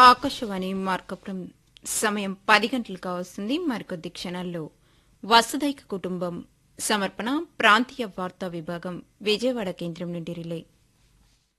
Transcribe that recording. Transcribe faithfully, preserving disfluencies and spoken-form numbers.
ఆకాశవాణి మార్కపురం సమయం పది గంటలుగా వస్తుంది. మరికొద్ది క్షణాల్లో వసుధైక కుటుంబం సమర్పణ ప్రాంతీయ వార్తా విభాగం విజయవాడ కేంద్రం నుండి రిలే.